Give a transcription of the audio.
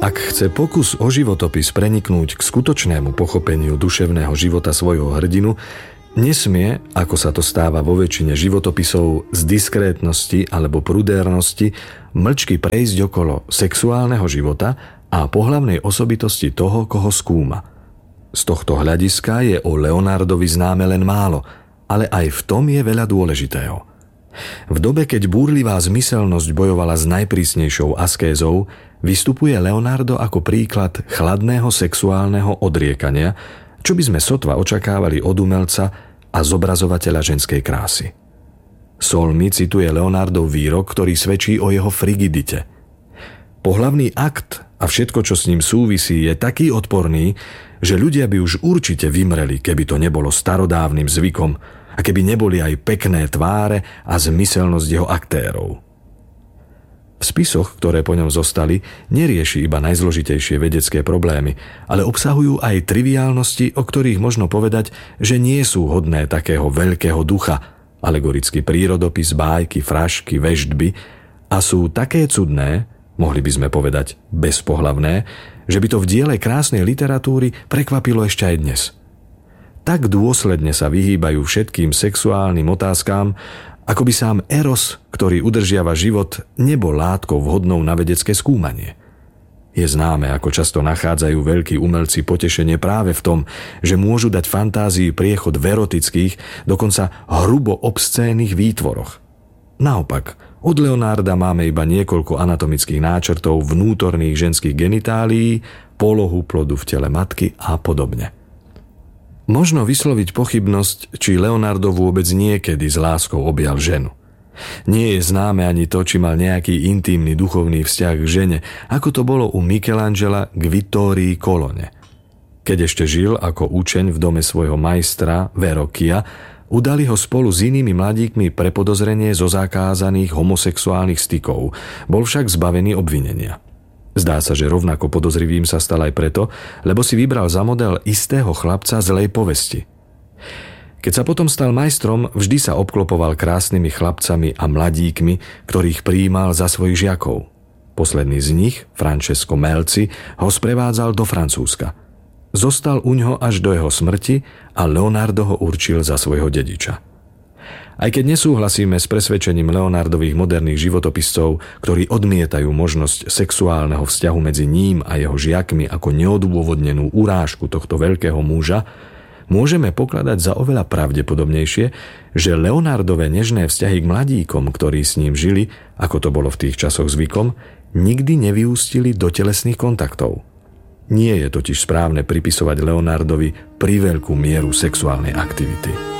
Ak chce pokus o životopis preniknúť k skutočnému pochopeniu duševného života svojho hrdinu, nesmie, ako sa to stáva vo väčšine životopisov, z diskrétnosti alebo prudérnosti mlčky prejsť okolo sexuálneho života a pohlavnej osobitosti toho, koho skúma. Z tohto hľadiska je o Leonardovi známe len málo, ale aj v tom je veľa dôležitého. V dobe, keď búrlivá zmyselnosť bojovala s najprísnejšou askézou, vystupuje Leonardo ako príklad chladného sexuálneho odriekania, čo by sme sotva očakávali od umelca a zobrazovateľa ženskej krásy. Solmi cituje Leonardov výrok, ktorý svedčí o jeho frigidite. Pohlavný akt a všetko, čo s ním súvisí, je taký odporný, že ľudia by už určite vymreli, keby to nebolo starodávnym zvykom a keby neboli aj pekné tváre a zmyselnosť jeho aktérov. V spisoch, ktoré po ňom zostali, nerieši iba najzložitejšie vedecké problémy, ale obsahujú aj triviálnosti, o ktorých možno povedať, že nie sú hodné takého veľkého ducha, alegorický prírodopis, bájky, frašky, veštby, a sú také cudné, mohli by sme povedať bezpohlavné, že by to v diele krásnej literatúry prekvapilo ešte aj dnes. Tak dôsledne sa vyhýbajú všetkým sexuálnym otázkám, ako by sám Eros, ktorý udržiava život, nebol látkou vhodnou na vedecké skúmanie. Je známe, ako často nachádzajú veľkí umelci potešenie práve v tom, že môžu dať fantázii priechod v erotických, dokonca hrubo obscénnych výtvoroch. Naopak, od Leonarda máme iba niekoľko anatomických náčrtov vnútorných ženských genitálií, polohu plodu v tele matky a podobne. Možno vysloviť pochybnosť, či Leonardo vôbec niekedy s láskou objal ženu. Nie je známe ani to, či mal nejaký intímny duchovný vzťah k žene, ako to bolo u Michelangela k Vittorii Colonne. Keď ešte žil ako učeň v dome svojho majstra Verrocchia, udali ho spolu s inými mladíkmi pre podozrenie zo zakázaných homosexuálnych stykov, bol však zbavený obvinenia. Zdá sa, že rovnako podozrivým sa stal aj preto, lebo si vybral za model istého chlapca zlej povesti. Keď sa potom stal majstrom, vždy sa obklopoval krásnymi chlapcami a mladíkmi, ktorých prijímal za svojich žiakov. Posledný z nich, Francesco Melzi, ho sprevádzal do Francúzska. Zostal uňho až do jeho smrti a Leonardo ho určil za svojho dediča. Aj keď nesúhlasíme s presvedčením Leonardových moderných životopiscov, ktorí odmietajú možnosť sexuálneho vzťahu medzi ním a jeho žiakmi ako neodôvodnenú urážku tohto veľkého muža, môžeme pokladať za oveľa pravdepodobnejšie, že Leonardové nežné vzťahy k mladíkom, ktorí s ním žili, ako to bolo v tých časoch zvykom, nikdy nevyústili do telesných kontaktov. Nie je totiž správne pripisovať Leonardovi priveľkú mieru sexuálnej aktivity.